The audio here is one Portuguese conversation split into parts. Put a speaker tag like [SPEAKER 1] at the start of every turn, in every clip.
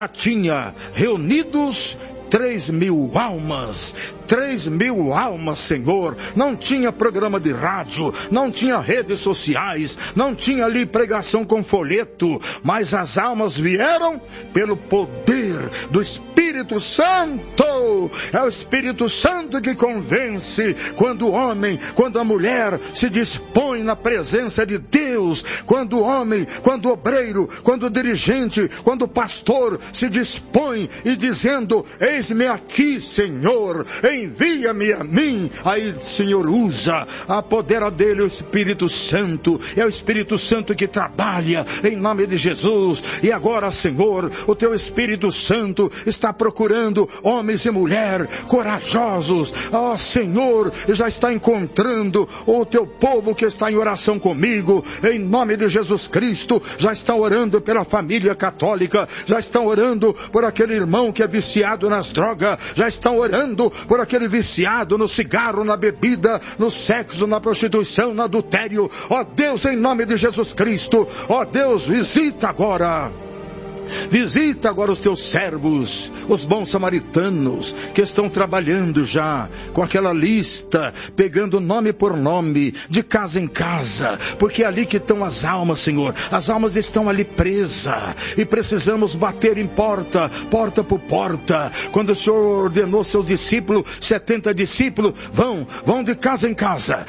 [SPEAKER 1] tinha reunidos 3.000 almas, 3.000 almas, Senhor. Não tinha programa de rádio, não tinha redes sociais, não tinha ali pregação com folheto, mas as almas vieram pelo poder do Espírito Santo. É o Espírito Santo que convence quando o homem, quando a mulher se dispõe na presença de Deus, quando o homem, quando o obreiro, quando o dirigente, quando o pastor se dispõe e dizendo: eis-me aqui, Senhor, envia-me a mim. Aí, Senhor, usa, apodera dele o Espírito Santo. É o Espírito Santo que trabalha em nome de Jesus. E agora, Senhor, o teu Espírito Santo está procurando homens e mulheres corajosos. Ó, Senhor, já está encontrando o teu povo que está em oração comigo, em nome de Jesus Cristo. Já estão orando pela família católica, já estão orando por aquele irmão que é viciado nas drogas, já estão orando por aquele viciado no cigarro, na bebida, no sexo, na prostituição, no adultério. Ó Deus, em nome de Jesus Cristo, ó Deus, visita agora os teus servos, os bons samaritanos, que estão trabalhando já com aquela lista, pegando nome por nome, de casa em casa, porque é ali que estão as almas, Senhor. As almas estão ali presas e precisamos bater em porta por porta. Quando o Senhor ordenou seus discípulos, 70 discípulos, vão de casa em casa,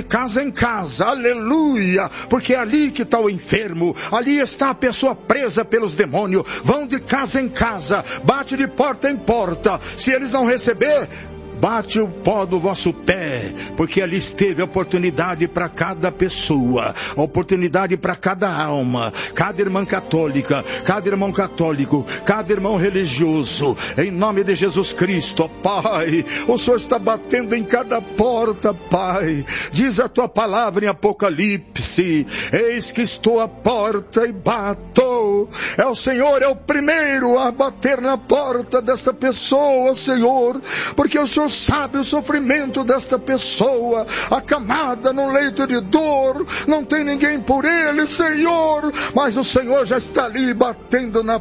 [SPEAKER 1] aleluia, porque é ali que está o enfermo, ali está a pessoa presa pelos demônios. Vão de casa em casa, bate de porta em porta. Se eles não receber, bate o pó do vosso pé, porque ali esteve a oportunidade para cada pessoa, a oportunidade para cada alma, cada irmã católica, cada irmão católico, cada irmão religioso, em nome de Jesus Cristo. Pai, o Senhor está batendo em cada porta, Pai. Diz a tua palavra em Apocalipse: eis que estou à porta e bato. É o Senhor, é o primeiro a bater na porta dessa pessoa, Senhor, porque o Senhor sabe o sofrimento desta pessoa, acamada no leito de dor, não tem ninguém por ele, Senhor, mas o Senhor já está ali batendo na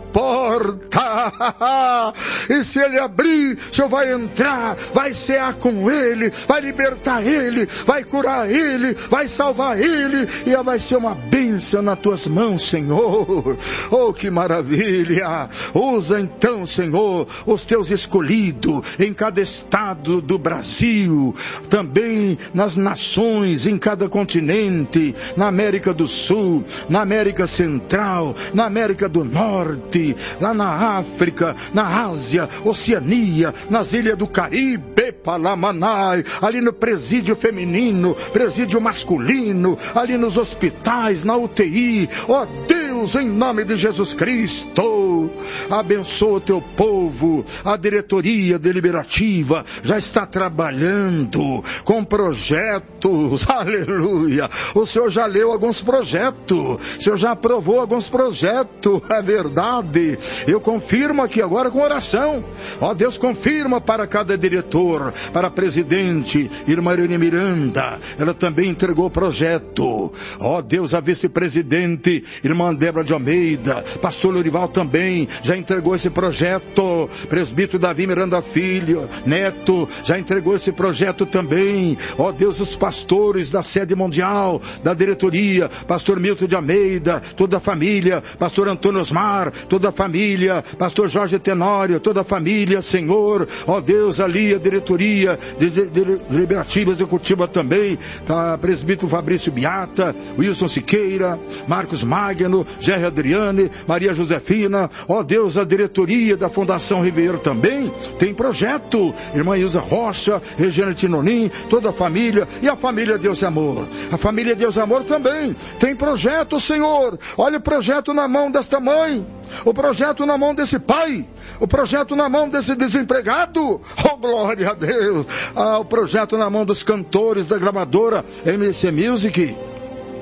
[SPEAKER 1] porta, e se ele abrir, o Senhor vai entrar, vai cear com ele, vai libertar ele, vai curar ele, vai salvar ele, e vai ser uma bênção nas tuas mãos, Senhor. Oh, que maravilha! Usa então, Senhor, os teus escolhidos em cada estado do Brasil, também nas nações, em cada continente, na América do Sul, na América Central, na América do Norte, lá na África, na Ásia, Oceania, nas ilhas do Caribe, Palamanai, ali no presídio feminino, presídio masculino, ali nos hospitais, na UTI. Ó Deus, em nome de Jesus Cristo, abençoa o teu povo. A diretoria deliberativa já está trabalhando com projetos, aleluia. O Senhor já leu alguns projetos, o Senhor já aprovou alguns projetos, é verdade. Eu confirmo aqui agora com oração. Ó Deus, confirma para cada diretor, para a presidente, irmã Irene Miranda, ela também entregou o projeto. Ó Deus, a vice-presidente, irmã Débora de Almeida, pastor Lorival também já entregou esse projeto. Presbítero Davi Miranda Filho, neto, já entregou esse projeto também. Ó Deus, os pastores da sede mundial, da diretoria, pastor Milton de Almeida, toda a família, pastor Antônio Osmar, toda a família, pastor Jorge Tenório, toda a família, Senhor. Ó Deus, ali a diretoria deliberativa executiva também, a presbítero Fabrício Biata, Wilson Siqueira, Marcos Magno, Gerry Adriane, Maria Josefina. Ó Deus, a diretoria da Fundação Ribeiro também tem projeto. Irmã Ilza Rocha, Regiane Tinonim, toda a família, e a família Deus e Amor. A família Deus e Amor também tem projeto, Senhor. Olha o projeto na mão desta mãe, o projeto na mão desse pai, o projeto na mão desse desempregado. Oh, glória a Deus. O projeto na mão dos cantores da gravadora MC Music.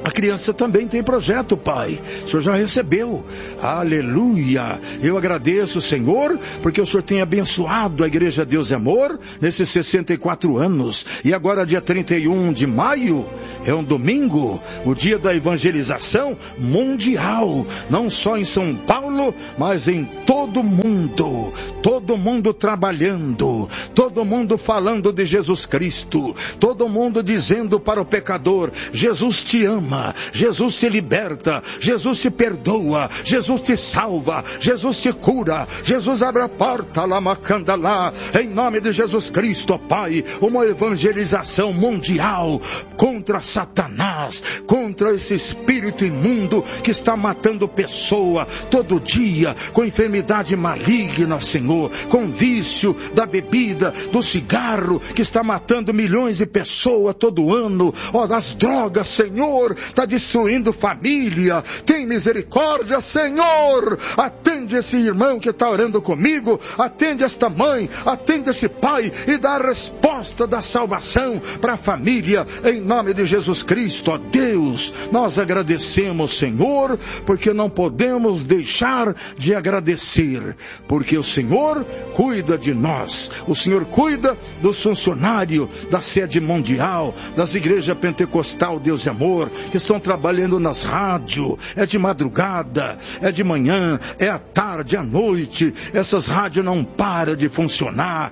[SPEAKER 1] A criança também tem projeto, Pai. O Senhor já recebeu. Aleluia. Eu agradeço, Senhor, porque o Senhor tem abençoado a Igreja Deus e Amor nesses 64 anos. E agora, dia 31 de maio, é um domingo, o dia da evangelização mundial. Não só em São Paulo, mas em todo mundo. Todo mundo trabalhando. Todo mundo falando de Jesus Cristo. Todo mundo dizendo para o pecador: Jesus te ama. Jesus te liberta, Jesus te perdoa, Jesus te salva, Jesus te cura, Jesus abre a porta lá, macanda lá, em nome de Jesus Cristo, Pai, uma evangelização mundial contra Satanás, contra esse espírito imundo que está matando pessoa todo dia, com enfermidade maligna, Senhor, com vício da bebida, do cigarro, que está matando milhões de pessoas todo ano, das drogas, Senhor, está destruindo família. Tem misericórdia, Senhor. Atende esse irmão que está orando comigo, atende esta mãe, atende esse pai e dá a resposta da salvação para a família, em nome de Jesus Cristo. Ó Deus, nós agradecemos, Senhor, porque não podemos deixar de agradecer, porque o Senhor cuida de nós, o Senhor cuida dos funcionários da sede mundial, das igrejas pentecostal Deus e Amor, que estão trabalhando nas rádios, é de madrugada, é de manhã, é à tarde, à noite, essas rádios não param de funcionar,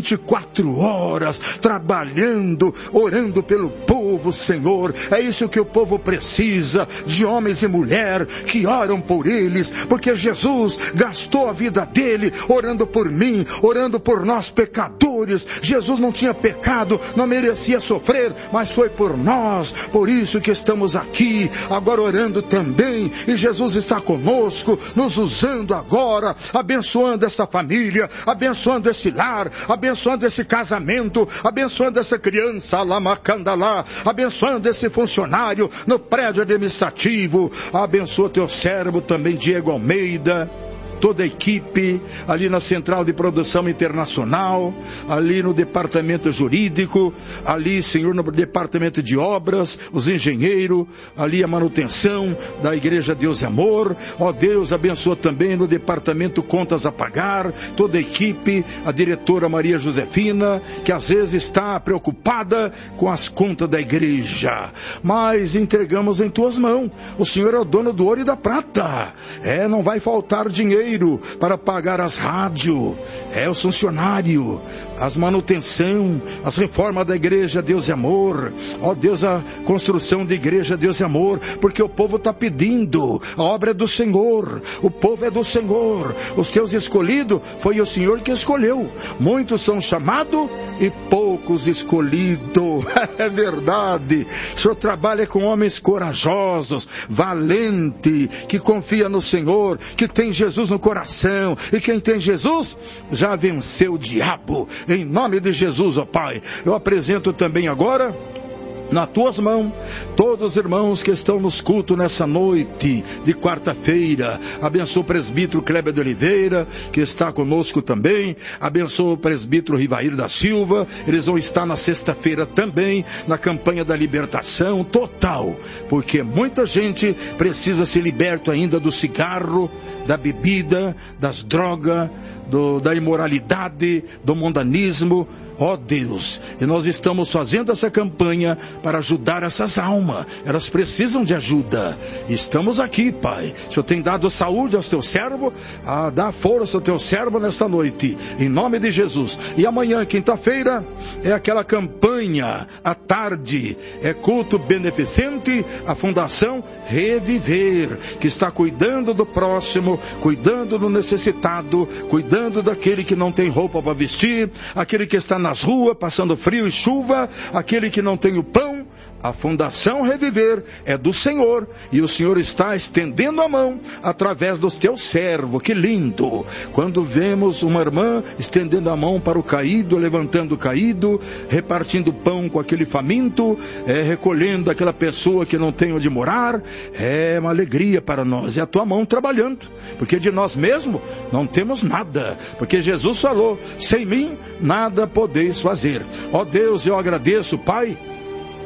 [SPEAKER 1] 24 horas, trabalhando, orando pelo povo, Senhor. É isso que o povo precisa, de homens e mulheres que oram por eles, porque Jesus gastou a vida dele orando por mim, orando por nós pecadores. Jesus não tinha pecado, não merecia sofrer, mas foi por nós, por isso que estamos aqui, agora orando também, e Jesus está conosco, nos usando agora, abençoando essa família, abençoando esse lar, abençoando esse casamento, abençoando essa criança, Lamacandalá, abençoando esse funcionário no prédio administrativo, abençoa teu servo também, Diego Almeida, toda a equipe, ali na Central de Produção Internacional, ali no Departamento Jurídico, ali, Senhor, no Departamento de Obras, os engenheiros, ali a manutenção da Igreja Deus e Amor. Ó Deus, abençoa também no Departamento Contas a Pagar, toda a equipe, a diretora Maria Josefina, que às vezes está preocupada com as contas da igreja, mas entregamos em tuas mãos. O Senhor é o dono do ouro e da prata. Não vai faltar dinheiro para pagar as rádios, os funcionários, as manutenção, as reformas da Igreja Deus e Amor. Ó Deus, a construção da Igreja Deus e Amor, porque o povo está pedindo, a obra é do Senhor, o povo é do Senhor, os teus escolhidos foi o Senhor que escolheu. Muitos são chamados e poucos escolhidos. É verdade. O Senhor trabalha com homens corajosos, valentes, que confia no Senhor, que tem Jesus no coração, e quem tem Jesus já venceu o diabo, em nome de Jesus, ó Pai. Eu apresento também agora nas tuas mãos todos os irmãos que estão nos cultos nessa noite de quarta-feira. Abençoa o presbítero Kleber de Oliveira, que está conosco também. Abençoa o presbítero Rivair da Silva. Eles vão estar na sexta-feira também na campanha da libertação total, porque muita gente precisa ser liberto ainda do cigarro, da bebida, das drogas, da imoralidade, do mundanismo. Ó Deus, e nós estamos fazendo essa campanha para ajudar essas almas. Elas precisam de ajuda. Estamos aqui, Pai. O Senhor tem dado saúde aos teus servos, dá força ao teu servo nesta noite, em nome de Jesus. E amanhã, quinta-feira, é aquela campanha, à tarde, é culto beneficente, a Fundação Reviver, que está cuidando do próximo, cuidando do necessitado, cuidando daquele que não tem roupa para vestir, aquele que está nas ruas, passando frio e chuva, aquele que não tem o pão. A Fundação Reviver é do Senhor, e o Senhor está estendendo a mão através dos teus servos. Que lindo! Quando vemos uma irmã estendendo a mão para o caído, levantando o caído, repartindo pão com aquele faminto, recolhendo aquela pessoa que não tem onde morar, é uma alegria para nós. É a tua mão trabalhando, porque de nós mesmos não temos nada, porque Jesus falou: sem mim nada podeis fazer. Ó Deus, eu agradeço, Pai,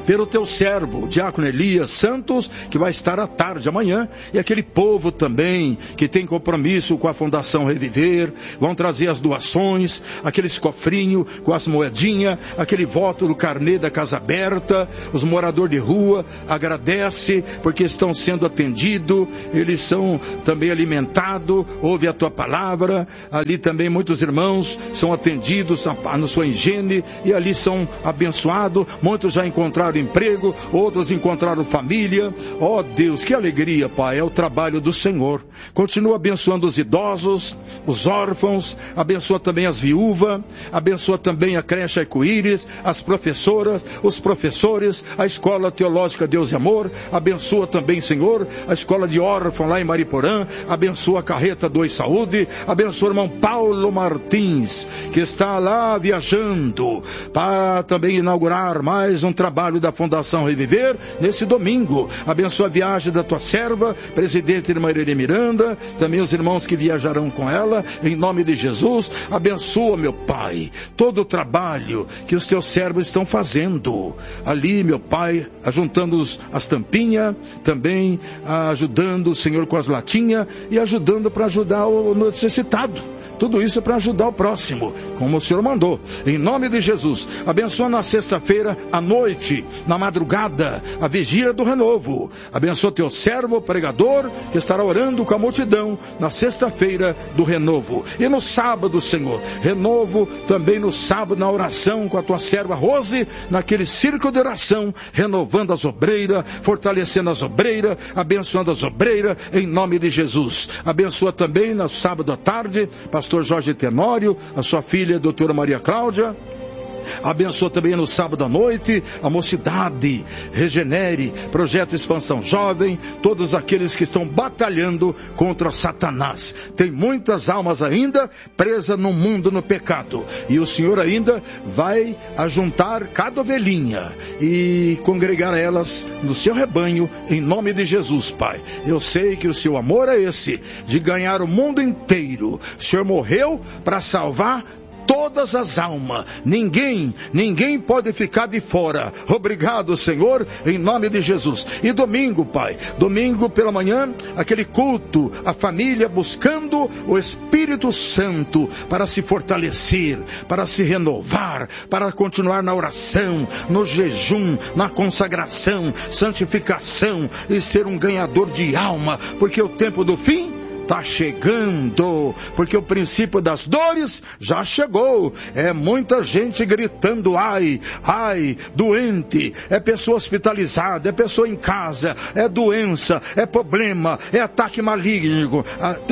[SPEAKER 1] pelo teu servo, o diácono Elias Santos, que vai estar à tarde, amanhã, e aquele povo também, que tem compromisso com a Fundação Reviver, vão trazer as doações, aqueles cofrinhos com as moedinhas, aquele voto do carnê da Casa Aberta, os moradores de rua, agradece, porque estão sendo atendidos, eles são também alimentados, ouve a tua palavra, ali também muitos irmãos são atendidos na sua higiene, e ali são abençoados, muitos já encontraram emprego, outros encontraram família. Ó Deus, que alegria, Pai, é o trabalho do Senhor. Continua abençoando os idosos, os órfãos, abençoa também as viúvas, abençoa também a creche Arco-Íris, as professoras, os professores, a Escola Teológica Deus e Amor, abençoa também, Senhor, a Escola de Órfãos lá em Mariporã, abençoa a Carreta 2 Saúde, abençoa o irmão Paulo Martins, que está lá viajando, para também inaugurar mais um trabalho da Fundação Reviver, nesse domingo. Abençoa a viagem da tua serva, presidente irmã Irene Miranda, também os irmãos que viajarão com ela, em nome de Jesus. Abençoa, meu Pai, todo o trabalho que os teus servos estão fazendo, ali, meu Pai, ajuntando as tampinhas, também ajudando o Senhor com as latinhas, e ajudando para ajudar o necessitado. Tudo isso para ajudar o próximo, como o Senhor mandou. Em nome de Jesus, abençoa na sexta-feira, à noite, na madrugada, a vigília do renovo. Abençoa teu servo, pregador, que estará orando com a multidão na sexta-feira do renovo. E no sábado, Senhor, renovo também no sábado, na oração com a tua serva Rose, naquele círculo de oração, renovando as obreiras, fortalecendo as obreiras, abençoando as obreiras, em nome de Jesus. Abençoa também no sábado à tarde, pastor Jorge Tenório, a sua filha, doutora Maria Cláudia. Abençoa também no sábado à noite a mocidade, Regenere, Projeto Expansão Jovem, todos aqueles que estão batalhando contra Satanás. Tem muitas almas ainda presas no mundo, no pecado, e o Senhor ainda vai ajuntar cada ovelhinha e congregar elas no seu rebanho, em nome de Jesus, Pai. Eu sei que o seu amor é esse, de ganhar o mundo inteiro. O Senhor morreu para salvar todas as almas, ninguém pode ficar de fora. Obrigado, Senhor, em nome de Jesus. E domingo, Pai, domingo pela manhã, aquele culto, a família buscando o Espírito Santo para se fortalecer, para se renovar, para continuar na oração, no jejum, na consagração, santificação e ser um ganhador de alma, porque o tempo do fim está chegando, porque o princípio das dores já chegou. É muita gente gritando ai, ai, doente, é pessoa hospitalizada, é pessoa em casa, é doença, é problema, é ataque maligno,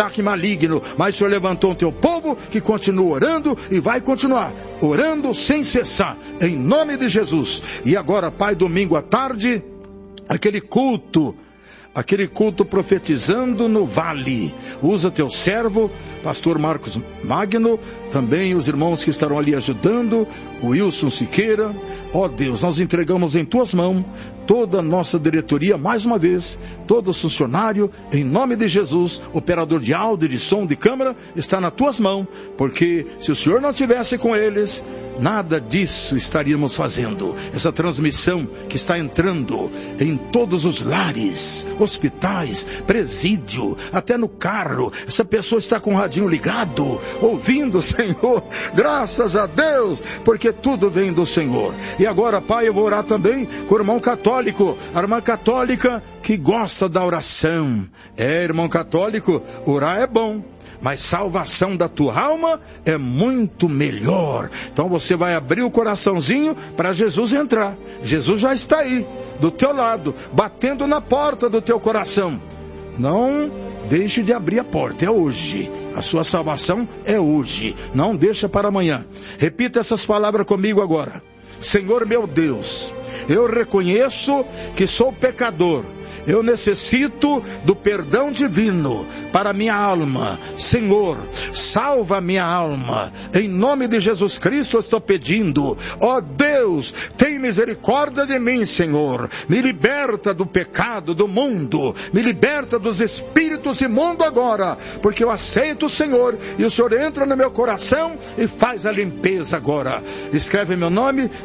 [SPEAKER 1] mas o Senhor levantou o teu povo que continua orando e vai continuar orando sem cessar, em nome de Jesus. E agora, Pai, domingo à tarde, aquele culto profetizando no vale. Usa teu servo, pastor Marcos Magno, também os irmãos que estarão ali ajudando, o Wilson Siqueira. Ó Deus, nós entregamos em tuas mãos toda a nossa diretoria, mais uma vez, todo o funcionário, em nome de Jesus. Operador de áudio, de som, de câmera, está nas tuas mãos, porque se o Senhor não estivesse com eles, nada disso estaríamos fazendo. Essa transmissão que está entrando em todos os lares, hospitais, presídio, até no carro, essa pessoa está com o radinho ligado, ouvindo, Senhor, graças a Deus, porque tudo vem do Senhor. E agora, Pai, eu vou orar também com o irmão católico, a irmã católica que gosta da oração. Irmão católico, orar é bom, mas salvação da tua alma é muito melhor. Então você vai abrir o coraçãozinho para Jesus entrar. Jesus já está aí, do teu lado, batendo na porta do teu coração. Não deixe de abrir a porta, é hoje. A sua salvação é hoje, não deixa para amanhã. Repita essas palavras comigo agora. Senhor meu Deus, eu reconheço que sou pecador. Eu necessito do perdão divino para minha alma. Senhor, salva minha alma. Em nome de Jesus Cristo eu estou pedindo. Ó Deus, tem misericórdia de mim, Senhor. Me liberta do pecado, do mundo. Me liberta dos espíritos imundos agora. Porque eu aceito o Senhor. E o Senhor entra no meu coração e faz a limpeza agora. Escreve meu nome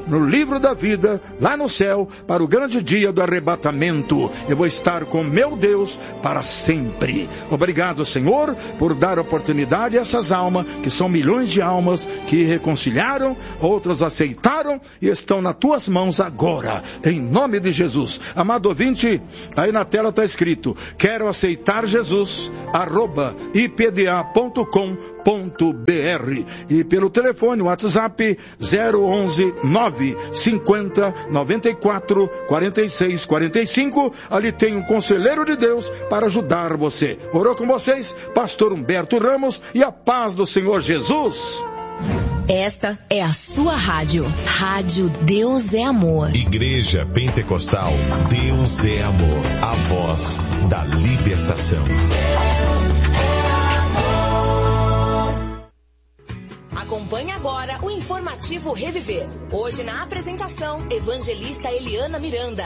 [SPEAKER 1] no livro da vida, lá no céu, para o grande dia do arrebatamento. Eu vou estar com meu Deus para sempre. Obrigado, Senhor, por dar oportunidade a essas almas, que são milhões de almas que reconciliaram, outras aceitaram e estão nas tuas mãos agora, em nome de Jesus. Amado ouvinte, aí na tela está escrito: quero aceitar Jesus, @ipda.com.br, e pelo telefone WhatsApp 011 950 94 46 45. Ali tem um conselheiro de Deus para ajudar você. Orou com vocês, pastor Humberto Ramos, e a paz do Senhor Jesus.
[SPEAKER 2] Esta é a sua rádio. Rádio Deus é Amor.
[SPEAKER 3] Igreja Pentecostal Deus é Amor. A voz da libertação.
[SPEAKER 2] Acompanhe agora o informativo Reviver. Hoje na apresentação, evangelista Eliana Miranda.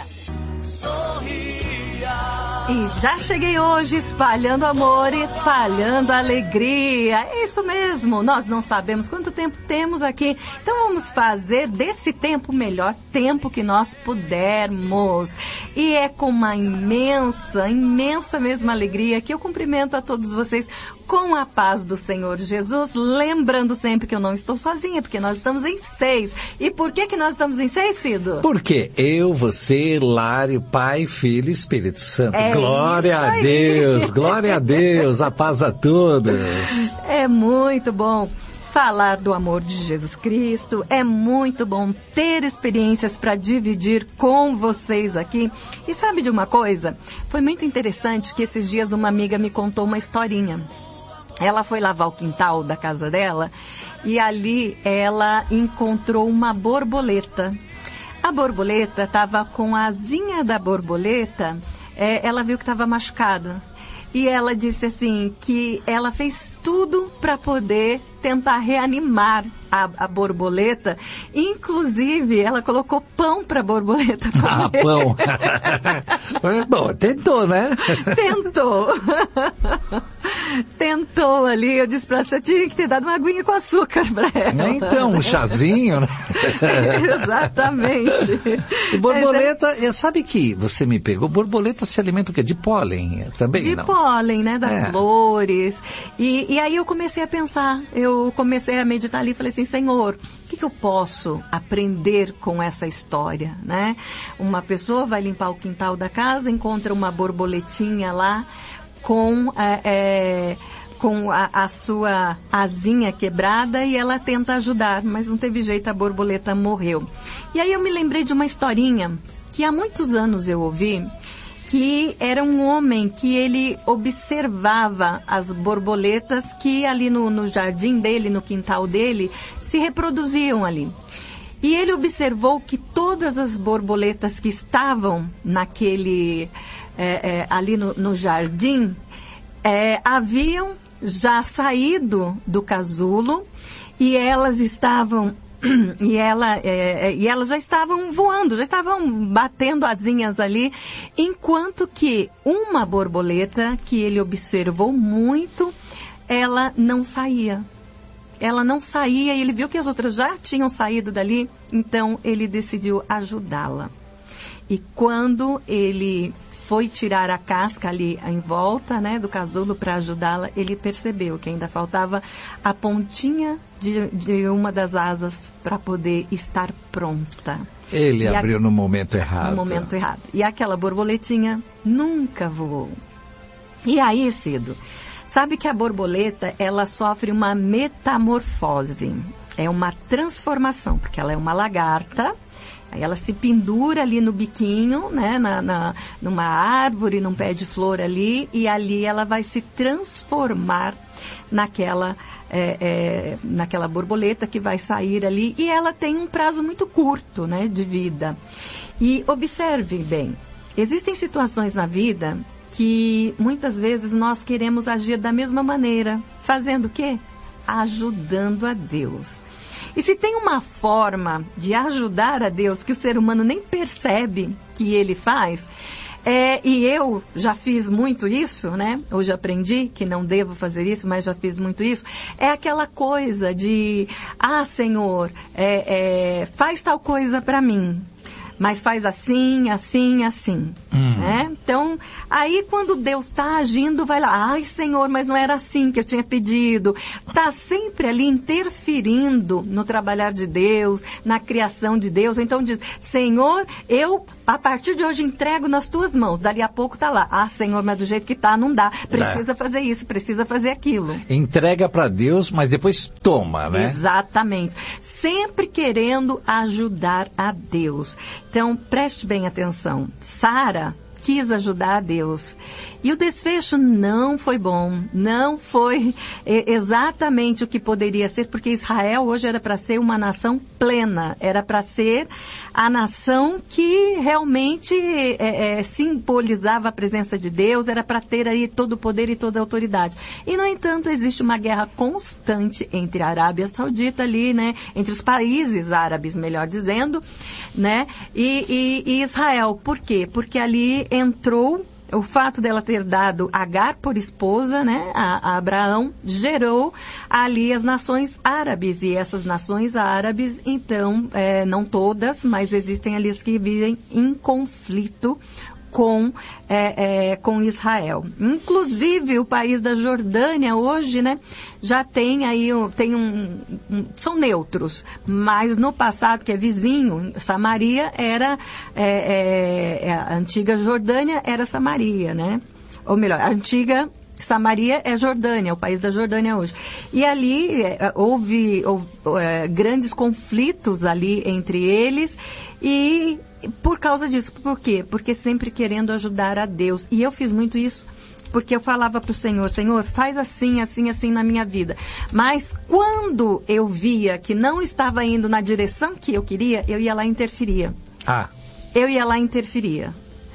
[SPEAKER 4] E já cheguei hoje espalhando amor, espalhando alegria. É isso mesmo, nós não sabemos quanto tempo temos aqui, então vamos fazer desse tempo o melhor tempo que nós pudermos. E é com uma imensa mesmo alegria que eu cumprimento a todos vocês com a paz do Senhor Jesus, lembrando sempre que eu não estou sozinha, porque nós estamos em 6. E por que nós estamos em 6, Cido?
[SPEAKER 5] Porque eu, você, Lário, Pai, Filho e Espírito Santo.
[SPEAKER 4] Glória
[SPEAKER 5] a Deus, a paz a todos.
[SPEAKER 4] É muito bom falar do amor de Jesus Cristo, é muito bom ter experiências para dividir com vocês aqui. E sabe de uma coisa? Foi muito interessante que esses dias uma amiga me contou uma historinha. Ela foi lavar o quintal da casa dela e ali ela encontrou uma borboleta. A borboleta estava com a asinha da borboleta, ela viu que estava machucada. E ela disse assim, que ela fez tudo para poder tentar reanimar a borboleta. Inclusive, ela colocou pão para a borboleta comer.
[SPEAKER 5] Pão. Bom, tentou, né? Tentou ali. Eu disse para ela, você tinha que ter dado uma aguinha com açúcar para ela. Então, um chazinho, né?
[SPEAKER 4] Exatamente.
[SPEAKER 5] E borboleta, sabe que você me pegou? Borboleta se alimenta o quê? De pólen também,
[SPEAKER 4] de
[SPEAKER 5] não?
[SPEAKER 4] Pólen, né? Das flores. E aí eu comecei a pensar, eu comecei a meditar ali e falei assim, Senhor, o que eu posso aprender com essa história, né? Uma pessoa vai limpar o quintal da casa, encontra uma borboletinha lá com a sua asinha quebrada e ela tenta ajudar, mas não teve jeito, a borboleta morreu. E aí eu me lembrei de uma historinha que há muitos anos eu ouvi, que era um homem que ele observava as borboletas que ali no jardim dele, no quintal dele, se reproduziam ali. E ele observou que todas as borboletas que estavam ali no jardim, haviam já saído do casulo e elas estavam... E elas já estavam voando, já estavam batendo asinhas ali, enquanto que uma borboleta que ele observou muito, ela não saía. Ela não saía e ele viu que as outras já tinham saído dali, então ele decidiu ajudá-la. E quando ele foi tirar a casca ali em volta, né, do casulo para ajudá-la, ele percebeu que ainda faltava a pontinha de uma das asas para poder estar pronta.
[SPEAKER 5] Ele abriu no momento errado.
[SPEAKER 4] No momento errado. E aquela borboletinha nunca voou. E aí, Cido, sabe que a borboleta, ela sofre uma metamorfose. É uma transformação, porque ela é uma lagarta. Aí ela se pendura ali no biquinho, né, numa árvore, num pé de flor ali, e ali ela vai se transformar naquela borboleta que vai sair ali, e ela tem um prazo muito curto, né, de vida. E observe bem, existem situações na vida que muitas vezes nós queremos agir da mesma maneira, fazendo o quê? Ajudando a Deus. E se tem uma forma de ajudar a Deus que o ser humano nem percebe que ele faz, E eu já fiz muito isso, né? Hoje aprendi que não devo fazer isso, mas já fiz muito isso. É aquela coisa de, Senhor, faz tal coisa para mim. Mas faz assim, assim, assim. Né? Então, aí quando Deus está agindo, vai lá, Senhor, mas não era assim que eu tinha pedido. Está sempre ali interferindo no trabalhar de Deus, na criação de Deus. Então diz, Senhor, eu a partir de hoje entrego nas tuas mãos. Dali a pouco está lá, Senhor, mas do jeito que está não dá. Precisa fazer isso, precisa fazer aquilo.
[SPEAKER 5] Entrega para Deus, mas depois toma, né?
[SPEAKER 4] Exatamente. Sempre querendo ajudar a Deus. Então, preste bem atenção. Sara quis ajudar a Deus. E o desfecho não foi bom, não foi exatamente o que poderia ser, porque Israel hoje era para ser uma nação plena, era para ser a nação que realmente simbolizava a presença de Deus, era para ter aí todo o poder e toda a autoridade. E, no entanto, existe uma guerra constante entre a Arábia Saudita ali, né, entre os países árabes, melhor dizendo, né, e Israel. Por quê? Porque ali entrou o fato dela ter dado Agar por esposa, né, a Abraão, gerou ali as nações árabes. E essas nações árabes, então, não todas, mas existem ali as que vivem em conflito com Israel. Inclusive, o país da Jordânia hoje, né, já tem aí, são neutros, mas no passado, que é vizinho, Samaria era, a antiga Jordânia era Samaria, né? Ou melhor, a antiga Samaria é Jordânia, o país da Jordânia hoje. E ali houve grandes conflitos ali entre eles, e por causa disso. Por quê? Porque sempre querendo ajudar a Deus. E eu fiz muito isso, porque eu falava para o Senhor, Senhor, faz assim, assim, assim na minha vida. Mas quando eu via que não estava indo na direção que eu queria, eu ia lá e interferia. Eu ia lá e interferia.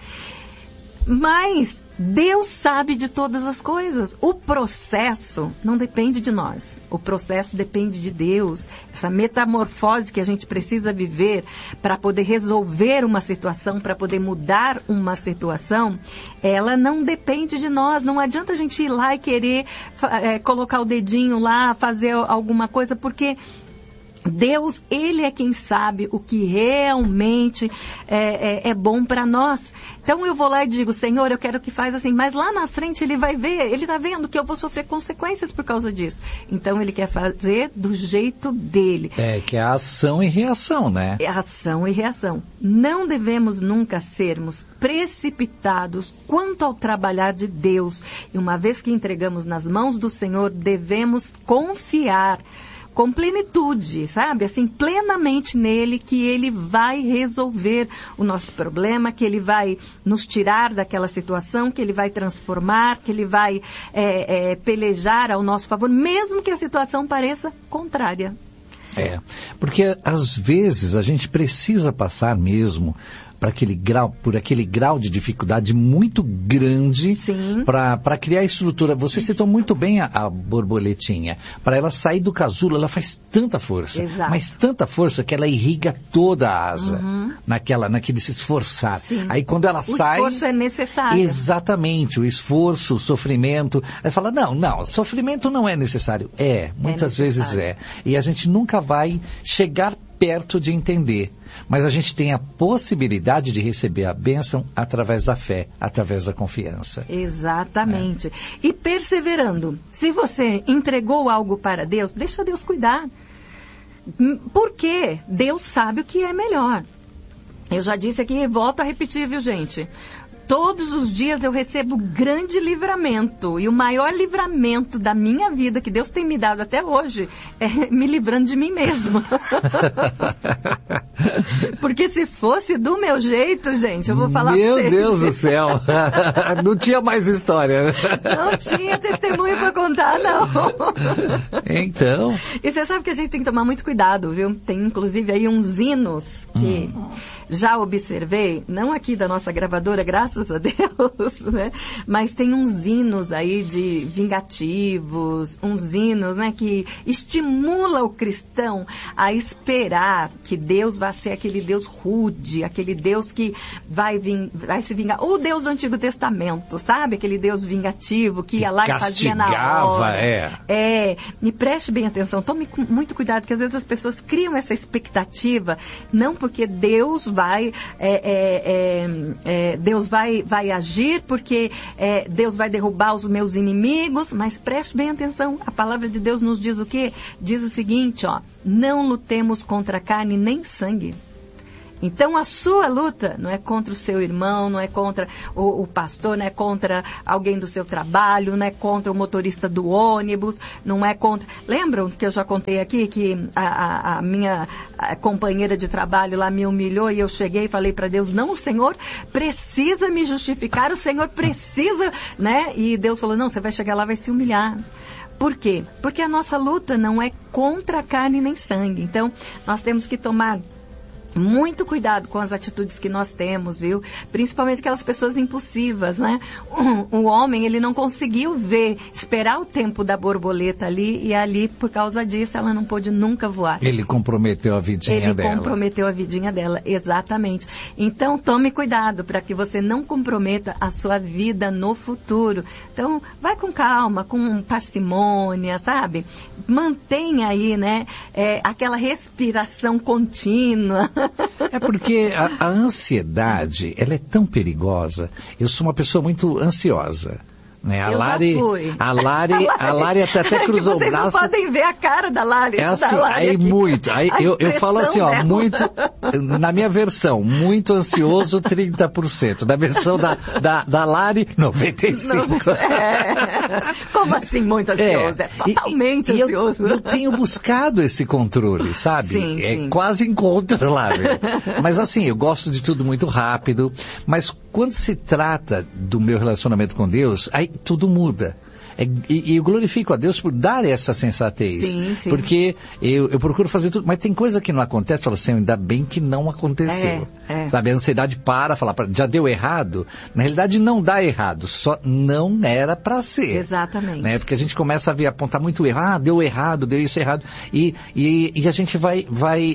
[SPEAKER 4] Mas Deus sabe de todas as coisas. O processo não depende de nós. O processo depende de Deus. Essa metamorfose que a gente precisa viver para poder resolver uma situação, para poder mudar uma situação, ela não depende de nós. Não adianta a gente ir lá e querer colocar o dedinho lá, fazer alguma coisa, porque Deus, Ele é quem sabe o que realmente é bom para nós. Então eu vou lá e digo, Senhor, eu quero que faz assim, mas lá na frente Ele vai ver, Ele está vendo que eu vou sofrer consequências por causa disso. Então Ele quer fazer do jeito dele.
[SPEAKER 5] Que é a ação e reação, né?
[SPEAKER 4] É ação e reação. Não devemos nunca sermos precipitados quanto ao trabalhar de Deus. E uma vez que entregamos nas mãos do Senhor, devemos confiar com plenitude, sabe? Assim, plenamente nele, que ele vai resolver o nosso problema, que ele vai nos tirar daquela situação, que ele vai transformar, que ele vai pelejar ao nosso favor, mesmo que a situação pareça contrária.
[SPEAKER 5] Porque às vezes a gente precisa passar mesmo por aquele grau de dificuldade muito grande para criar estrutura. Você citou muito bem a borboletinha. Para ela sair do casulo, ela faz tanta força.
[SPEAKER 4] Exato.
[SPEAKER 5] Mas tanta força que ela irriga toda a asa. Naquele se esforçar.
[SPEAKER 4] Sim.
[SPEAKER 5] Aí quando ela sai...
[SPEAKER 4] O esforço é necessário.
[SPEAKER 5] Exatamente. O esforço, o sofrimento. Aí fala, não, sofrimento não é necessário. Muitas vezes é. E a gente nunca vai chegar perto de entender. Mas a gente tem a possibilidade de receber a bênção através da fé, através da confiança.
[SPEAKER 4] Exatamente. E perseverando. Se você entregou algo para Deus, deixa Deus cuidar. Porque Deus sabe o que é melhor. Eu já disse aqui e volto a repetir, viu, gente? Todos os dias eu recebo grande livramento. E o maior livramento da minha vida, que Deus tem me dado até hoje, é me livrando de mim mesmo. Porque se fosse do meu jeito, gente, eu vou falar pra vocês.
[SPEAKER 5] Meu Deus do céu. Não tinha mais história.
[SPEAKER 4] Não tinha testemunho pra contar, não.
[SPEAKER 5] Então.
[SPEAKER 4] E você sabe que a gente tem que tomar muito cuidado, viu? Tem inclusive aí uns hinos que já observei, não aqui da nossa gravadora, graças graças a Deus, né? Mas tem uns hinos aí de vingativos, uns hinos, né, que estimula o cristão a esperar que Deus vai ser aquele Deus rude, aquele Deus que vai se vingar. O Deus do Antigo Testamento, sabe? Aquele Deus vingativo que ia lá e fazia na hora. Me preste bem atenção, tome muito cuidado, que às vezes as pessoas criam essa expectativa, não porque Deus vai agir, porque Deus vai derrubar os meus inimigos, mas preste bem atenção, a palavra de Deus nos diz o quê? Diz o seguinte, ó, não lutemos contra carne nem sangue. Então a sua luta não é contra o seu irmão, não é contra o pastor, não é contra alguém do seu trabalho, não é contra o motorista do ônibus, não é contra... Lembram que eu já contei aqui que a minha companheira de trabalho lá me humilhou e eu cheguei e falei para Deus, não, o Senhor precisa me justificar, o Senhor precisa, né? E Deus falou, não, você vai chegar lá, vai se humilhar. Por quê? Porque a nossa luta não é contra carne nem sangue. Então nós temos que tomar muito cuidado com as atitudes que nós temos, viu? Principalmente aquelas pessoas impulsivas, né? O homem, ele não conseguiu esperar o tempo da borboleta ali, e ali, por causa disso, ela não pôde nunca voar.
[SPEAKER 5] Ele comprometeu a vidinha dela.
[SPEAKER 4] Ele comprometeu a vidinha dela, exatamente. Então, tome cuidado para que você não comprometa a sua vida no futuro. Então, vai com calma, com parcimônia, sabe? Mantenha aí, né? Aquela respiração contínua.
[SPEAKER 5] É porque a ansiedade, ela é tão perigosa. Eu sou uma pessoa muito ansiosa. Né? A Lari até cruzou o braço. Vocês não
[SPEAKER 4] podem ver a cara da Lari.
[SPEAKER 5] Eu falo assim, ó, muito, na minha versão, muito ansioso, 30%. Na versão da Lari, 95%.
[SPEAKER 4] Como assim muito ansioso? É totalmente ansioso.
[SPEAKER 5] Eu tenho buscado esse controle, sabe?
[SPEAKER 4] Sim.
[SPEAKER 5] Quase encontro, Lari. Mas assim, eu gosto de tudo muito rápido, mas quando se trata do meu relacionamento com Deus, aí tudo muda. E eu glorifico a Deus por dar essa sensatez.
[SPEAKER 4] Sim.
[SPEAKER 5] Porque eu procuro fazer tudo, mas tem coisa que não acontece, fala assim, ainda bem que não aconteceu. Sabe, a ansiedade já deu errado. Na realidade não dá errado, só não era para ser.
[SPEAKER 4] Exatamente.
[SPEAKER 5] Né? Porque a gente começa a apontar muito erro, deu errado, deu isso errado. E a gente vai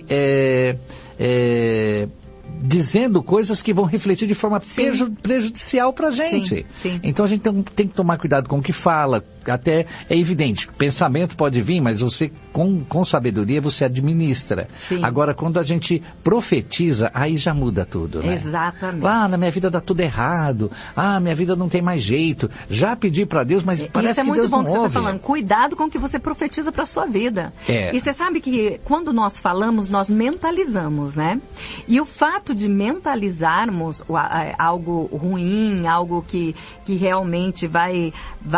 [SPEAKER 5] dizendo coisas que vão refletir de forma prejudicial para a gente.
[SPEAKER 4] Sim.
[SPEAKER 5] Então a gente tem que tomar cuidado com o que fala. Até é evidente, pensamento pode vir, mas você, com sabedoria, você administra.
[SPEAKER 4] Sim.
[SPEAKER 5] Agora, quando a gente profetiza, aí já muda tudo, né?
[SPEAKER 4] Exatamente.
[SPEAKER 5] Na minha vida dá tudo errado. Minha vida não tem mais jeito. Já pedi para Deus, mas parece que Deus não ouve. Isso é muito bom que você está falando.
[SPEAKER 4] Cuidado com o que você profetiza para a sua vida. E você sabe que quando nós falamos, nós mentalizamos, né? E o fato de mentalizarmos algo ruim, algo que realmente vai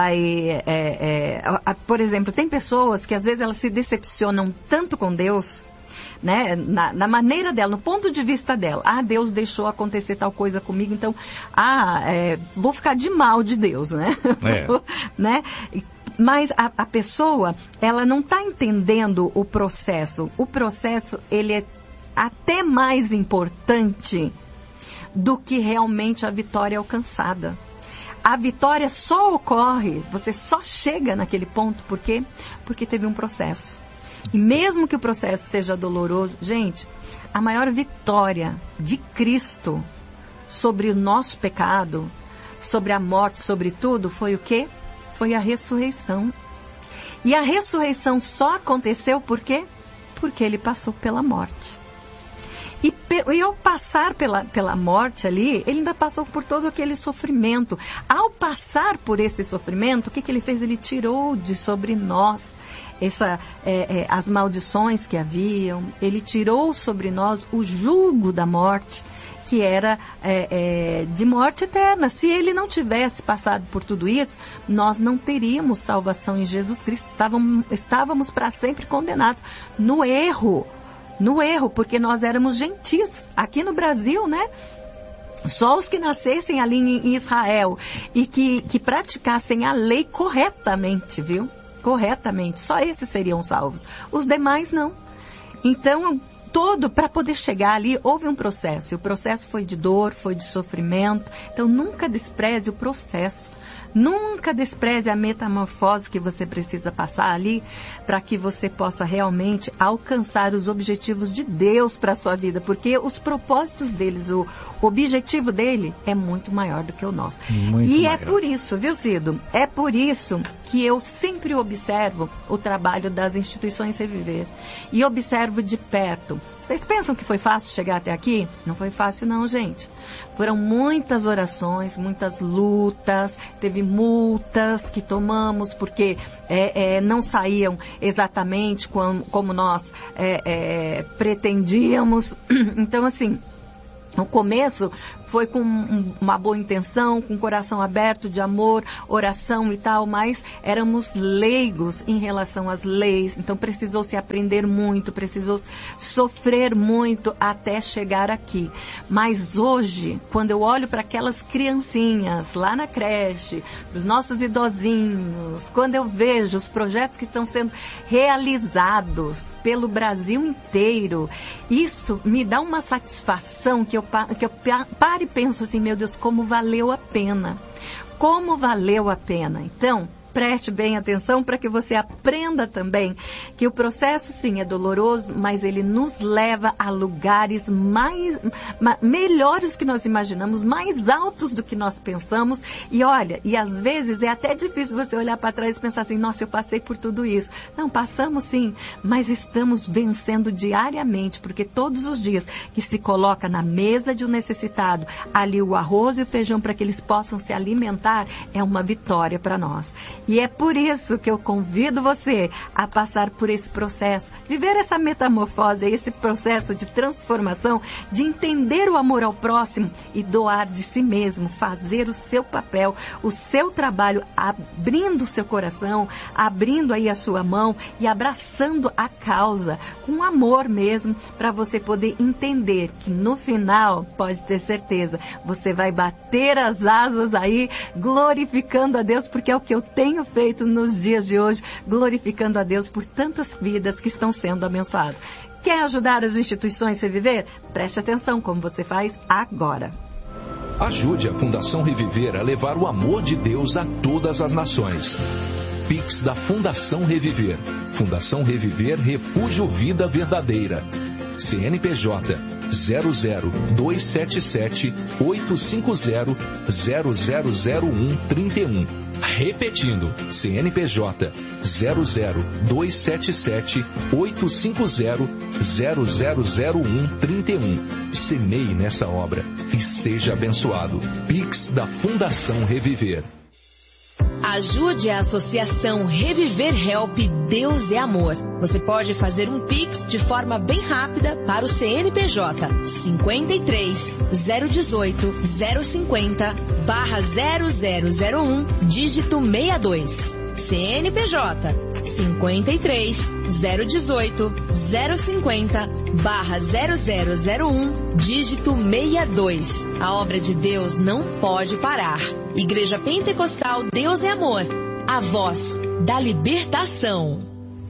[SPEAKER 4] por exemplo, tem pessoas que às vezes elas se decepcionam tanto com Deus, né, na maneira dela, no ponto de vista dela. Deus deixou acontecer tal coisa comigo, então, vou ficar de mal de Deus, né? Né? Mas a pessoa, ela não está entendendo o processo. O processo, ele é até mais importante do que realmente a vitória alcançada. A vitória só ocorre, você só chega naquele ponto, por quê? Porque teve um processo. E mesmo que o processo seja doloroso, gente, a maior vitória de Cristo sobre o nosso pecado, sobre a morte, sobre tudo, foi o quê? Foi a ressurreição. E a ressurreição só aconteceu por quê? Porque ele passou pela morte. E ao passar pela morte ali, ele ainda passou por todo aquele sofrimento. Ao passar por esse sofrimento, o que ele fez? Ele tirou de sobre nós as maldições que haviam. Ele tirou sobre nós o jugo da morte, que era de morte eterna. Se ele não tivesse passado por tudo isso, nós não teríamos salvação em Jesus Cristo. Estávamos para sempre condenados no erro, porque nós éramos gentis. Aqui no Brasil, né? Só os que nascessem ali em Israel e que praticassem a lei corretamente, viu? Corretamente. Só esses seriam salvos. Os demais não. Então, todo, para poder chegar ali, houve um processo. E o processo foi de dor, foi de sofrimento. Então, nunca despreze o processo. Nunca despreze a metamorfose que você precisa passar ali para que você possa realmente alcançar os objetivos de Deus para a sua vida. Porque os propósitos deles, o objetivo dele é muito maior do que o nosso.
[SPEAKER 5] Muito
[SPEAKER 4] e
[SPEAKER 5] maior.
[SPEAKER 4] É por isso, viu, Cido? É por isso que eu sempre observo o trabalho das instituições Reviver. E observo de perto. Vocês pensam que foi fácil chegar até aqui? Não foi fácil não, gente. Foram muitas orações, muitas lutas, teve multas que tomamos porque não saíam exatamente como nós pretendíamos. Então, assim, o começo foi com uma boa intenção, com o coração aberto de amor, oração e tal, mas éramos leigos em relação às leis, então precisou se aprender muito, precisou sofrer muito até chegar aqui. Mas hoje, quando eu olho para aquelas criancinhas lá na creche, para os nossos idosinhos, quando eu vejo os projetos que estão sendo realizados pelo Brasil inteiro, isso me dá uma satisfação que eu paro e penso assim, meu Deus, como valeu a pena. Como valeu a pena. Então, preste bem atenção para que você aprenda também que o processo, sim, é doloroso, mas ele nos leva a lugares melhores que nós imaginamos, mais altos do que nós pensamos. E olha, e às vezes é até difícil você olhar para trás e pensar assim, nossa, eu passei por tudo isso. Não, passamos sim, mas estamos vencendo diariamente, porque todos os dias que se coloca na mesa de um necessitado ali o arroz e o feijão para que eles possam se alimentar, é uma vitória para nós. E é por isso que eu convido você a passar por esse processo, viver essa metamorfose, esse processo de transformação, de entender o amor ao próximo e doar de si mesmo, fazer o seu papel, o seu trabalho, abrindo o seu coração, abrindo aí a sua mão e abraçando a causa, com amor mesmo, para você poder entender que no final, pode ter certeza, você vai bater as asas aí, glorificando a Deus, porque é o que eu tenho feito nos dias de hoje, glorificando a Deus por tantas vidas que estão sendo abençoadas. Quer ajudar as instituições a reviver? Preste atenção como você faz agora.
[SPEAKER 6] Ajude a Fundação Reviver a levar o amor de Deus a todas as nações. Pix da Fundação Reviver. Fundação Reviver Refúgio Vida Verdadeira. CNPJ 00277 850 0001 31. Repetindo, CNPJ 00277 850 0001 31. Semeie nessa obra e seja abençoado. Pix da Fundação Reviver.
[SPEAKER 2] Ajude a Associação Reviver Help Deus é Amor. Você pode fazer um Pix de forma bem rápida para o CNPJ 53 018 050 /0001 dígito 62. CNPJ 53 018 050 /0001 dígito 62. A obra de Deus não pode parar. Igreja Pentecostal Deus é Amor, a voz da libertação.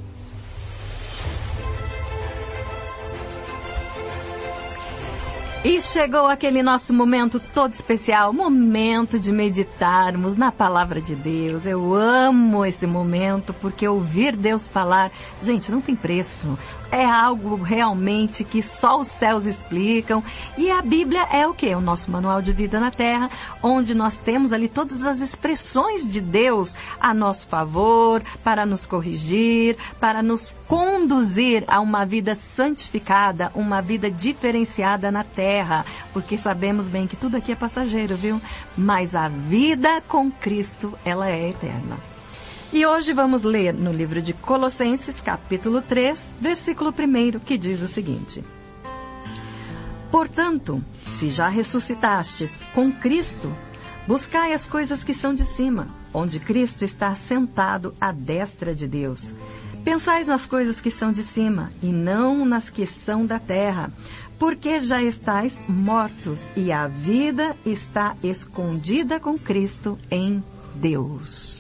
[SPEAKER 4] E chegou aquele nosso momento todo especial, momento de meditarmos na palavra de Deus. Eu amo esse momento, porque ouvir Deus falar, gente, não tem preço. É algo realmente que só os céus explicam. E a Bíblia é o quê? O nosso manual de vida na Terra, onde nós temos ali todas as expressões de Deus a nosso favor, para nos corrigir, para nos conduzir a uma vida santificada, uma vida diferenciada na Terra. Porque sabemos bem que tudo aqui é passageiro, viu? Mas a vida com Cristo, ela é eterna. E hoje vamos ler no livro de Colossenses, capítulo 3, versículo 1, que diz o seguinte: Portanto, se já ressuscitastes com Cristo, buscai as coisas que são de cima, onde Cristo está sentado à destra de Deus. Pensais nas coisas que são de cima, e não nas que são da terra, porque já estáis mortos, e a vida está escondida com Cristo em Deus.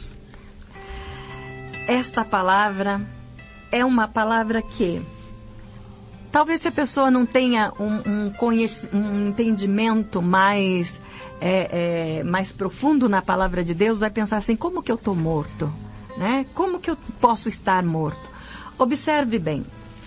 [SPEAKER 4] Esta palavra é uma palavra que Talvez se a pessoa não tenha um entendimento mais profundo na palavra de Deus, vai pensar assim, como que eu estou morto? Né? Como que eu posso estar morto? Observe bem.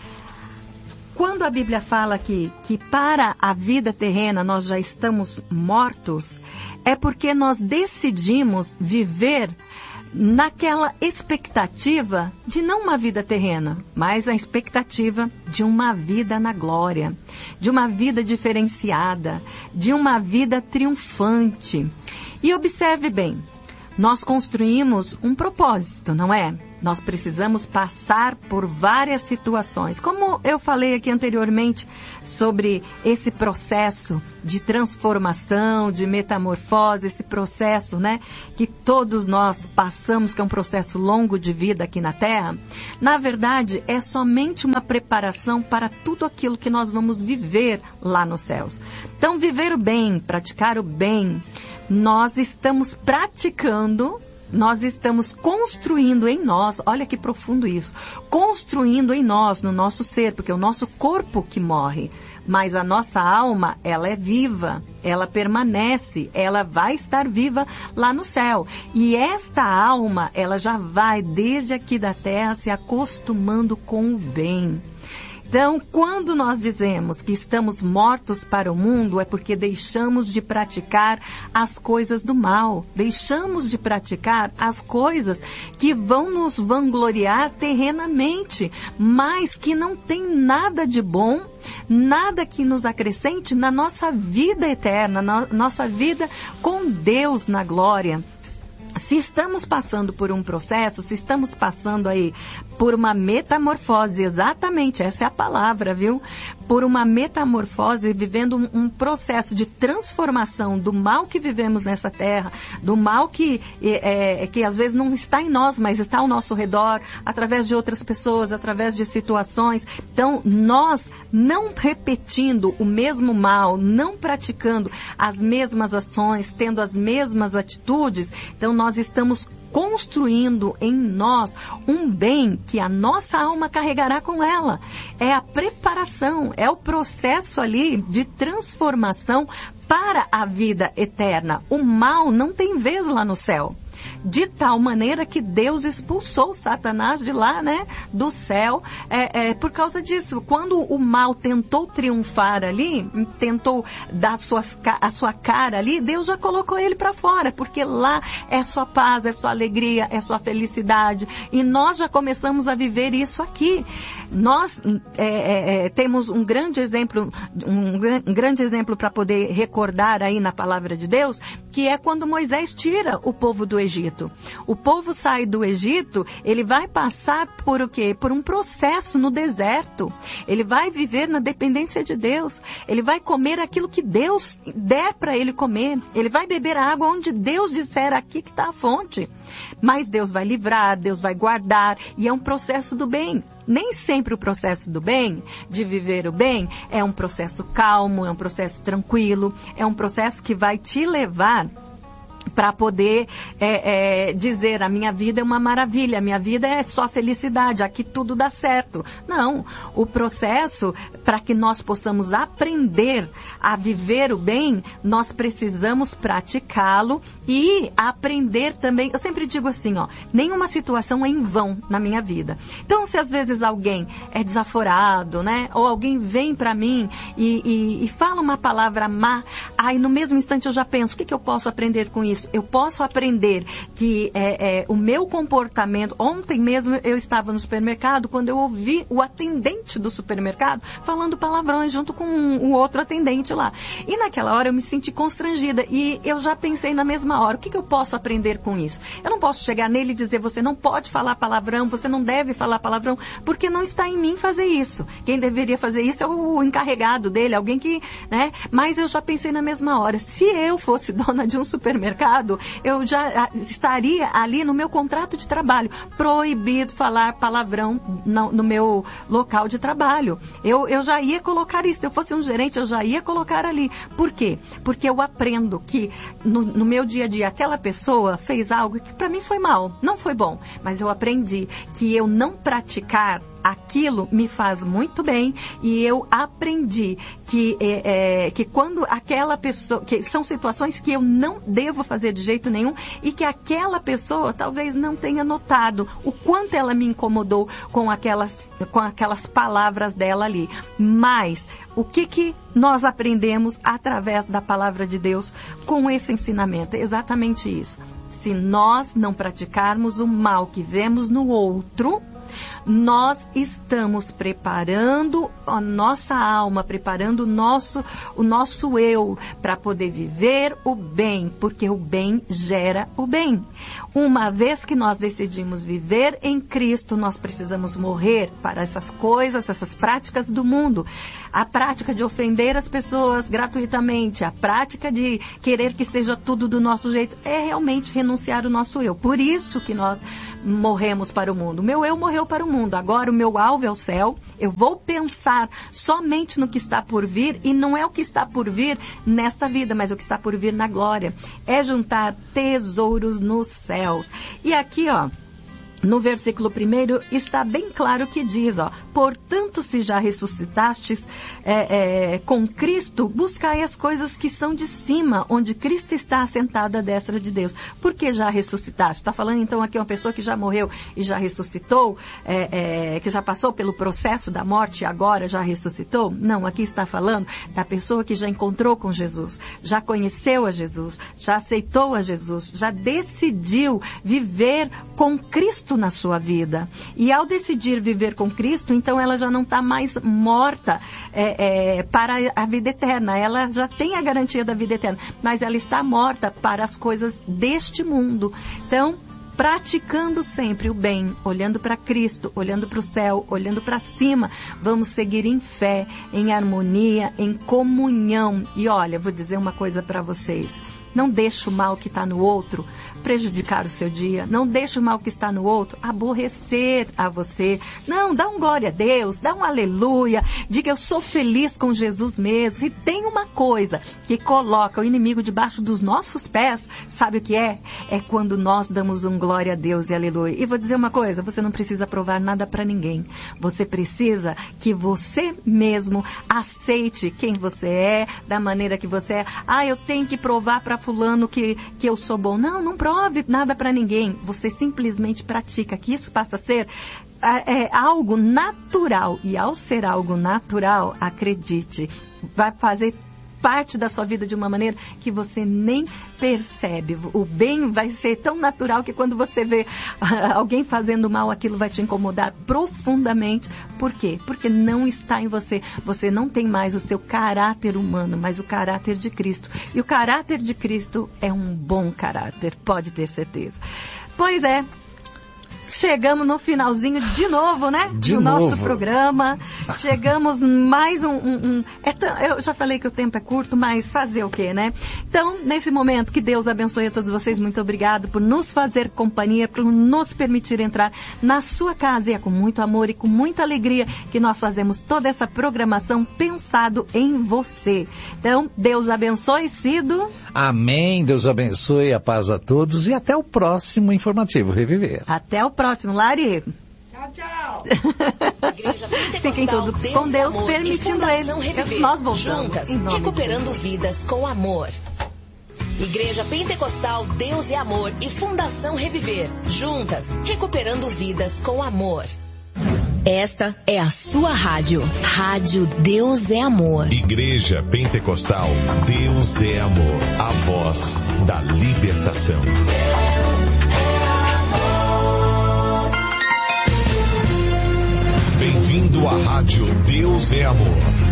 [SPEAKER 4] Quando a Bíblia fala que para a vida terrena nós já estamos mortos, é porque nós decidimos viver naquela expectativa de não uma vida terrena, mas a expectativa de uma vida na glória, de uma vida diferenciada, de uma vida triunfante. E observe bem, nós construímos um propósito, não é? Nós precisamos passar por várias situações. Como eu falei aqui anteriormente sobre esse processo de transformação, de metamorfose, esse processo, né, que todos nós passamos, que é um processo longo de vida aqui na Terra, na verdade é somente uma preparação para tudo aquilo que nós vamos viver lá nos céus. Então, viver o bem, praticar o bem, nós estamos praticando, nós estamos construindo em nós, olha que profundo isso, construindo em nós, no nosso ser, porque é o nosso corpo que morre, mas a nossa alma, ela é viva, ela permanece, ela vai estar viva lá no céu. E esta alma, ela já vai desde aqui da terra se acostumando com o bem. Então, quando nós dizemos que estamos mortos para o mundo, é porque deixamos de praticar as coisas do mal. Deixamos de praticar as coisas que vão nos vangloriar terrenamente, mas que não tem nada de bom, nada que nos acrescente na nossa vida eterna, na nossa vida com Deus na glória. Se estamos passando por um processo, se estamos passando aí por uma metamorfose, exatamente, essa é a palavra, viu? Por uma metamorfose, vivendo um processo de transformação do mal que vivemos nessa terra, do mal que às vezes não está em nós, mas está ao nosso redor, através de outras pessoas, através de situações. Então, nós não repetindo o mesmo mal, não praticando as mesmas ações, tendo as mesmas atitudes, então nós estamos construindo em nós um bem que a nossa alma carregará com ela. É a preparação, é o processo ali de transformação para a vida eterna. O mal não tem vez lá no céu. De tal maneira que Deus expulsou Satanás de lá, né, do céu, por causa disso. Quando o mal tentou triunfar ali, tentou dar a sua cara ali, Deus já colocou ele para fora, porque lá é só paz, é só alegria, é só felicidade. E nós já começamos a viver isso aqui. Nós temos um grande exemplo para poder recordar aí na palavra de Deus, que é quando Moisés tira o povo do Egito. O povo sai do Egito, ele vai passar por o quê? Por um processo no deserto. Ele vai viver na dependência de Deus. Ele vai comer aquilo que Deus der para ele comer. Ele vai beber a água onde Deus disser, aqui que está a fonte. Mas Deus vai livrar, Deus vai guardar, e é um processo do bem. Nem sempre o processo do bem, de viver o bem, é um processo calmo, é um processo tranquilo, é um processo que vai te levar para poder dizer, a minha vida é uma maravilha, a minha vida é só felicidade, aqui tudo dá certo. Não, o processo, para que nós possamos aprender a viver o bem, nós precisamos praticá-lo e aprender também. Eu sempre digo assim, nenhuma situação é em vão na minha vida. Então, se às vezes alguém é desaforado, né, ou alguém vem para mim e fala uma palavra má, aí no mesmo instante eu já penso, o que eu posso aprender com isso? Eu posso aprender que o meu comportamento... Ontem mesmo eu estava no supermercado, quando eu ouvi o atendente do supermercado falando palavrões junto com um outro atendente lá. E naquela hora eu me senti constrangida e eu já pensei na mesma hora, o que eu posso aprender com isso? Eu não posso chegar nele e dizer, você não pode falar palavrão, você não deve falar palavrão, porque não está em mim fazer isso. Quem deveria fazer isso é o encarregado dele, alguém que... né? Mas eu já pensei na mesma hora, se eu fosse dona de um supermercado, eu já estaria ali no meu contrato de trabalho, proibido falar palavrão no meu local de trabalho. Eu já ia colocar isso, se eu fosse um gerente, eu já ia colocar ali. Por quê? Porque eu aprendo que no meu dia a dia, aquela pessoa fez algo que para mim foi mal, não foi bom, mas eu aprendi que eu não praticar aquilo me faz muito bem, e eu aprendi que quando aquela pessoa, que são situações que eu não devo fazer de jeito nenhum, e que aquela pessoa talvez não tenha notado o quanto ela me incomodou com aquelas palavras dela ali. Mas o que nós aprendemos através da palavra de Deus com esse ensinamento? É exatamente isso. Se nós não praticarmos o mal que vemos no outro, nós estamos preparando a nossa alma, preparando o nosso eu para poder viver o bem, porque o bem gera o bem. Uma vez que nós decidimos viver em Cristo, nós precisamos morrer para essas coisas, essas práticas do mundo. A prática de ofender as pessoas gratuitamente, a prática de querer que seja tudo do nosso jeito, é realmente renunciar o nosso eu. Por isso que nós morremos para o mundo. O meu eu morreu para o mundo. Agora o meu alvo é o céu. Eu vou pensar somente no que está por vir, e não é o que está por vir nesta vida, mas o que está por vir na glória. É juntar tesouros no céu. E aqui, no versículo 1 está bem claro que diz, portanto, se já ressuscitastes com Cristo, buscai as coisas que são de cima, onde Cristo está assentado à destra de Deus. Por que já ressuscitaste? Está falando então aqui uma pessoa que já morreu e já ressuscitou, que já passou pelo processo da morte e agora já ressuscitou? Não, aqui está falando da pessoa que já encontrou com Jesus, já conheceu a Jesus, já aceitou a Jesus, já decidiu viver com Cristo na sua vida. E ao decidir viver com Cristo, então ela já não está mais morta para a vida eterna. Ela já tem a garantia da vida eterna, mas ela está morta para as coisas deste mundo. Então, praticando sempre o bem, olhando para Cristo, olhando para o céu, olhando para cima, vamos seguir em fé, em harmonia, em comunhão. E olha, vou dizer uma coisa para vocês. Não deixe o mal que está no outro prejudicar o seu dia. Não deixe o mal que está no outro aborrecer a você. Não, dá um glória a Deus, dá um aleluia. Diga, eu sou feliz com Jesus mesmo. E tem uma coisa que coloca o inimigo debaixo dos nossos pés, sabe o que é? É quando nós damos um glória a Deus e aleluia. E vou dizer uma coisa, você não precisa provar nada para ninguém. Você precisa que você mesmo aceite quem você é, da maneira que você é. Eu tenho que provar para fulano que eu sou bom. Não prove nada para ninguém. Você simplesmente pratica, que isso passa a ser algo natural. E ao ser algo natural, acredite, vai fazer parte da sua vida de uma maneira que você nem percebe. O bem vai ser tão natural que quando você vê alguém fazendo mal, aquilo vai te incomodar profundamente. Por quê? Porque não está em você. Você não tem mais o seu caráter humano, mas o caráter de Cristo. E o caráter de Cristo é um bom caráter, pode ter certeza. Pois é. Chegamos no finalzinho de novo, né? Do nosso programa. Chegamos mais eu já falei que o tempo é curto, mas fazer o quê, né? Então, nesse momento, que Deus abençoe a todos vocês. Muito obrigado por nos fazer companhia, por nos permitir entrar na sua casa. E é com muito amor e com muita alegria que nós fazemos toda essa programação pensado em você. Então, Deus abençoe, Cido.
[SPEAKER 5] Amém. Deus abençoe, a paz a todos e até o próximo Informativo Reviver.
[SPEAKER 4] Até o próximo, Lari.
[SPEAKER 2] Tchau, tchau.
[SPEAKER 4] Fiquem todos com Deus, permitindo ele. Nós voltamos.
[SPEAKER 2] Juntas, recuperando vidas com amor. Igreja Pentecostal Deus é Amor e Fundação Reviver. Juntas, recuperando vidas com amor. Esta é a sua rádio. Rádio Deus é Amor.
[SPEAKER 3] Igreja Pentecostal Deus é Amor. A voz da libertação. Bem-vindo à Rádio Deus é Amor.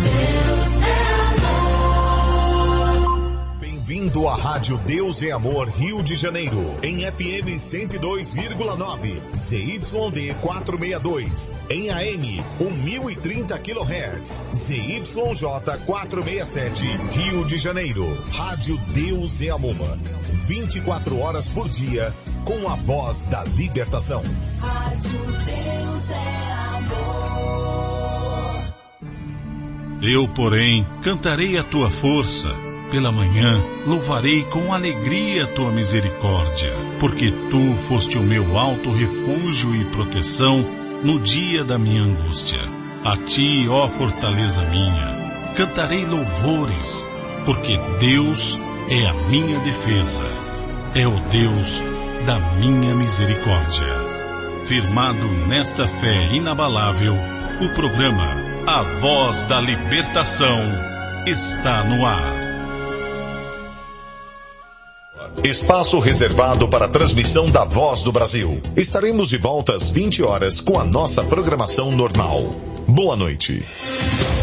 [SPEAKER 3] Bem-vindo à Rádio Deus é Amor, Rio de Janeiro, em FM 102,9, ZYD 462, em AM 1030 kHz, ZYJ 467, Rio de Janeiro. Rádio Deus é Amor, 24 horas por dia, com a voz da libertação. Rádio Deus é Amor.
[SPEAKER 7] Eu, porém, cantarei a tua força. Pela manhã, louvarei com alegria a tua misericórdia, porque tu foste o meu alto refúgio e proteção no dia da minha angústia. A ti, ó fortaleza minha, cantarei louvores, porque Deus é a minha defesa, é o Deus da minha misericórdia. Firmado nesta fé inabalável, o programa A Voz da Libertação está no ar.
[SPEAKER 3] Espaço reservado para a transmissão da Voz do Brasil. Estaremos de volta às 20 horas com a nossa programação normal. Boa noite.